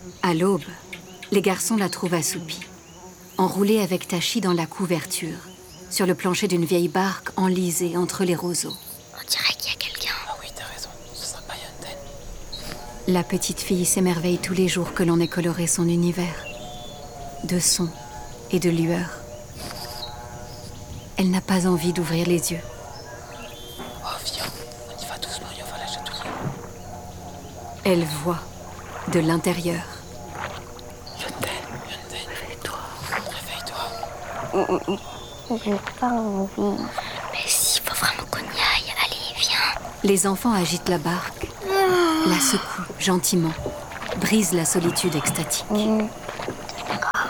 À l'aube, les garçons la trouvent assoupie, enroulée avec Tachi dans la couverture, sur le plancher d'une vieille barque enlisée entre les roseaux. On dirait qu'il y a quelqu'un. Ah oui, t'as raison, ce sera pas Yanden. La petite fille s'émerveille tous les jours que l'on ait coloré son univers, de sons et de lueurs. Elle n'a pas envie d'ouvrir les yeux. Oh, viens, on y va doucement et on va la chatouiller. Elle voit de l'intérieur. Yanden, réveille-toi. J'ai pas envie. Mais s'il faut vraiment qu'on y aille, allez, viens. Les enfants agitent la barque, la secouent gentiment, brisent la solitude extatique. D'accord.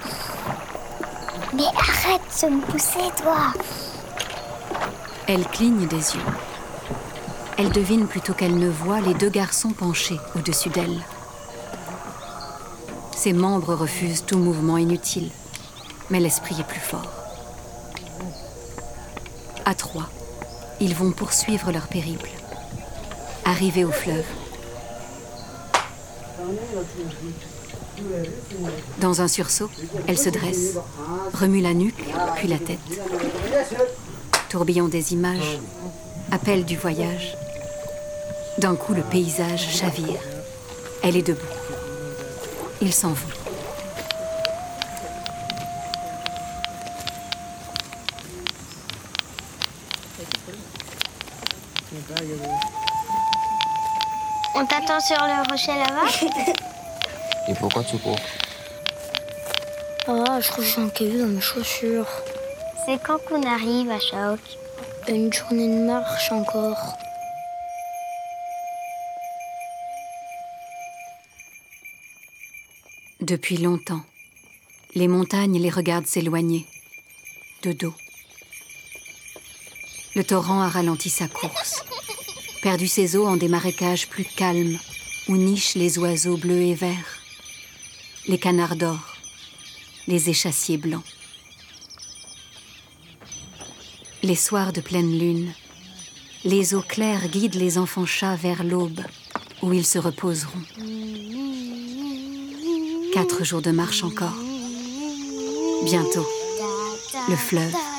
Mais arrête de me pousser, toi. Elle cligne des yeux. Elle devine plutôt qu'elle ne voit les deux garçons penchés au-dessus d'elle. Ses membres refusent tout mouvement inutile, mais l'esprit est plus fort. À trois, ils vont poursuivre leur périple. Arrivés au fleuve, dans un sursaut, elle se dresse, remue la nuque, puis la tête. Tourbillon des images, appel du voyage. D'un coup, le paysage chavire. Elle est debout. Ils s'en vont. On t'attend sur le rocher là-bas. Et pourquoi tu cours? Oh, je trouve que j'ai un caillou dans mes chaussures. C'est quand qu'on arrive à Chaok? Une journée de marche encore. Depuis longtemps, les montagnes les regardent s'éloigner, de dos. Le torrent a ralenti sa course, perdu ses eaux en des marécages plus calmes, où nichent les oiseaux bleus et verts, les canards d'or, les échassiers blancs. Les soirs de pleine lune, les eaux claires guident les enfants chats vers l'aube, où ils se reposeront. 4 jours de marche encore. Bientôt, le fleuve